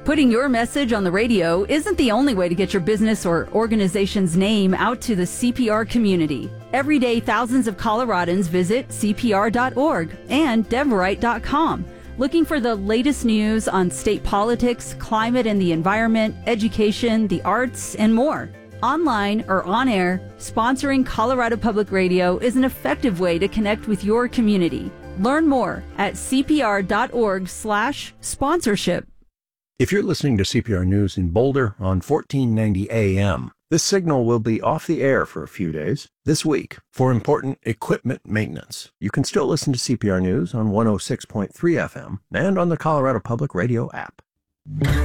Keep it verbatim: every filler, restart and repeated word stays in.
Putting your message on the radio isn't the only way to get your business or organization's name out to the C P R community. Every day, thousands of Coloradans visit C P R dot org and Deverite dot com, looking for the latest news on state politics, climate and the environment, education, the arts, and more. Online or on air, sponsoring Colorado Public Radio is an effective way to connect with your community. Learn more at C P R dot org slash sponsorship. If you're listening to C P R News in Boulder on fourteen ninety A M, this signal will be off the air for a few days this week for important equipment maintenance. You can still listen to C P R News on one oh six point three F M and on the Colorado Public Radio app.